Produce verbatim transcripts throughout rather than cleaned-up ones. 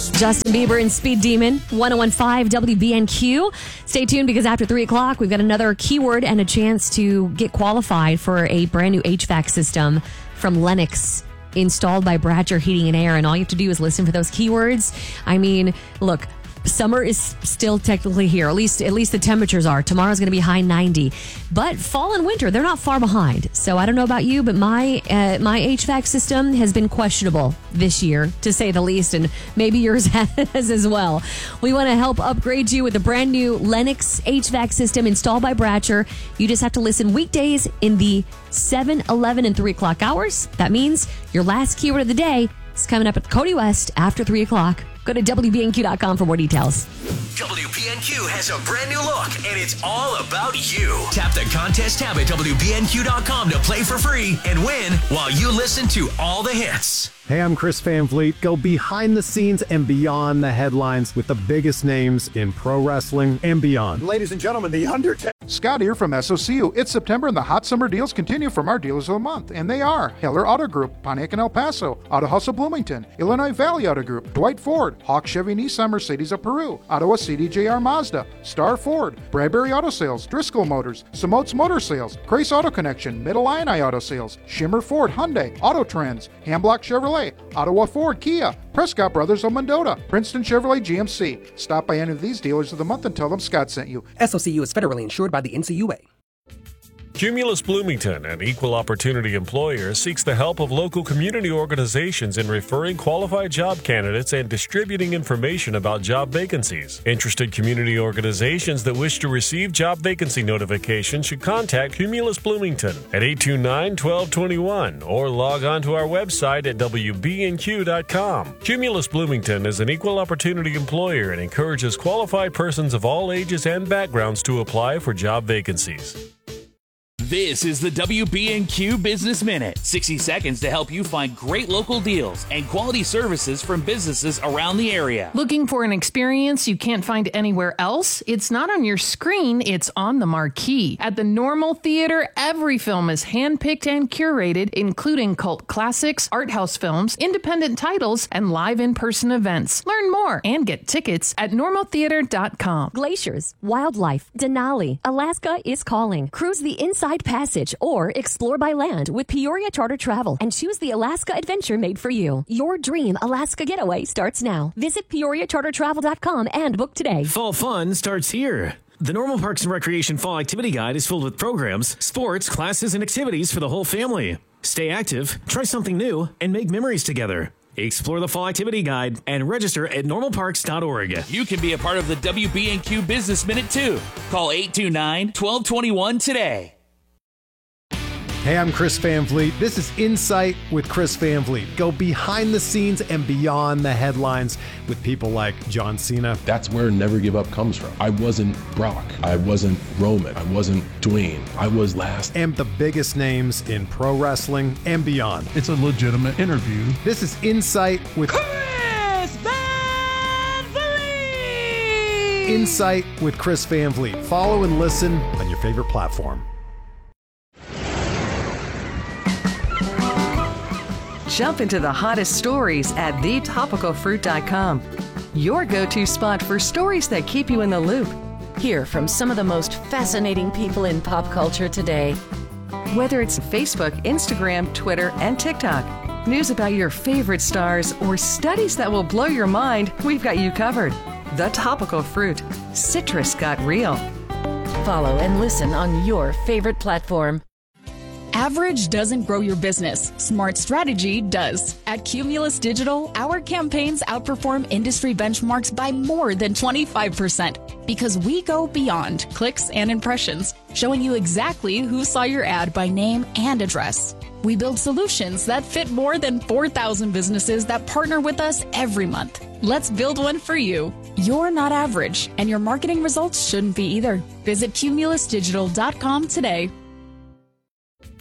Justin Bieber and Speed Demon, one oh one point five W B N Q. Stay tuned because after three o'clock, we've got another keyword and a chance to get qualified for a brand new H V A C system from Lennox, installed by Bratcher Heating and Air. And all you have to do is listen for those keywords. I mean, look, summer is still technically here. At least at least the temperatures are. Tomorrow's going to be high ninety. But fall and winter, they're not far behind. So I don't know about you, but my uh, my H V A C system has been questionable this year, to say the least, and maybe yours has as well. We want to help upgrade you with a brand new Lennox H V A C system installed by Bratcher. You just have to listen weekdays in the seven, eleven, and three o'clock hours. That means your last keyword of the day is coming up at Cody West after three o'clock. Go to W B N Q dot com for more details. W B N Q has a brand new look, and it's all about you. Tap the contest tab at W B N Q dot com to play for free and win while you listen to all the hits. Hey, I'm Chris Van Vliet. Go behind the scenes and beyond the headlines with the biggest names in pro wrestling and beyond. Ladies and gentlemen, The Undertaker. Scott here from S O C U. It's September and the hot summer deals continue from our dealers of the month. And they are Heller Auto Group, Pontiac and El Paso, Auto Hustle Bloomington, Illinois Valley Auto Group, Dwight Ford, Hawk Chevy Nissan Mercedes of Peru, Ottawa C D J R Mazda, Star Ford, Bradbury Auto Sales, Driscoll Motors, Samotes Motor Sales, Grace Auto Connection, Mid-Illini Auto Sales, Shimmer Ford, Hyundai, Auto Trends, Hamblock Chevrolet, Ottawa Ford, Kia, Prescott Brothers of Mendota, Princeton Chevrolet G M C. Stop by any of these dealers of the month and tell them Scott sent you. S O C U is federally insured by the N C U A. Cumulus Bloomington, an equal opportunity employer, seeks the help of local community organizations in referring qualified job candidates and distributing information about job vacancies. Interested community organizations that wish to receive job vacancy notifications should contact Cumulus Bloomington at eight two nine, one two two one or log on to our website at W B N Q dot com. Cumulus Bloomington is an equal opportunity employer and encourages qualified persons of all ages and backgrounds to apply for job vacancies. This is the W B N Q Business Minute. sixty seconds to help you find great local deals and quality services from businesses around the area. Looking for an experience you can't find anywhere else? It's not on your screen, it's on the marquee. At the Normal Theater, every film is handpicked and curated, including cult classics, art house films, independent titles, and live in-person events. Learn more and get tickets at normal theater dot com. Glaciers, wildlife, Denali, Alaska is calling. Cruise the Inside Passage or explore by land with Peoria Charter Travel and choose the Alaska adventure made for you. Your dream Alaska getaway starts now. Visit peoria charter travel dot com and book today. Fall fun starts here. The Normal Parks and Recreation Fall Activity Guide is filled with programs, sports, classes, and activities for the whole family. Stay active, try something new, and make memories together. Explore the Fall Activity Guide and register at normal parks dot org. You can be a part of the W B N Q Business Minute too. Call eight two nine, one two two one today. Hey, I'm Chris Van Vliet. This is Insight with Chris Van Vliet. Go behind the scenes and beyond the headlines with people like John Cena. That's where Never Give Up comes from. I wasn't Brock. I wasn't Roman. I wasn't Dwayne. I was last. And the biggest names in pro wrestling and beyond. It's a legitimate interview. This is Insight with Chris Van Vliet. Insight with Chris Van Vliet. Follow and listen on your favorite platform. Jump into the hottest stories at the topical fruit dot com. Your go-to spot for stories that keep you in the loop. Hear from some of the most fascinating people in pop culture today. Whether it's Facebook, Instagram, Twitter, and TikTok, news about your favorite stars, or studies that will blow your mind, we've got you covered. The Topical Fruit. Citrus got real. Follow and listen on your favorite platform. Average doesn't grow your business. Smart strategy does. At Cumulus Digital, our campaigns outperform industry benchmarks by more than twenty-five percent because we go beyond clicks and impressions, showing you exactly who saw your ad by name and address. We build solutions that fit more than four thousand businesses that partner with us every month. Let's build one for you. You're not average, and your marketing results shouldn't be either. Visit cumulus digital dot com today.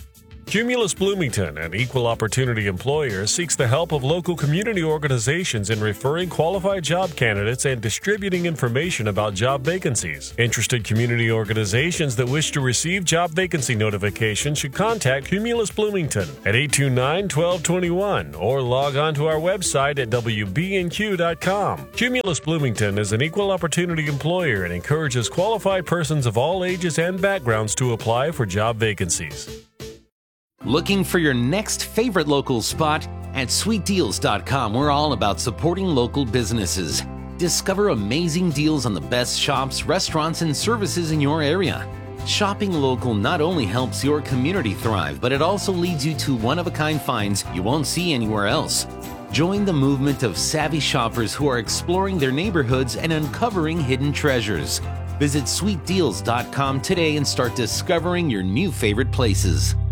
Cumulus Bloomington, an equal opportunity employer, seeks the help of local community organizations in referring qualified job candidates and distributing information about job vacancies. Interested community organizations that wish to receive job vacancy notifications should contact Cumulus Bloomington at eight two nine, one two two one or log on to our website at w b n q dot com. Cumulus Bloomington is an equal opportunity employer and encourages qualified persons of all ages and backgrounds to apply for job vacancies. Looking for your next favorite local spot? At sweet deals dot com, we're all about supporting local businesses. Discover amazing deals on the best shops, restaurants, and services in your area. Shopping local not only helps your community thrive, but it also leads you to one-of-a-kind finds you won't see anywhere else. Join the movement of savvy shoppers who are exploring their neighborhoods and uncovering hidden treasures. Visit sweet deals dot com today and start discovering your new favorite places.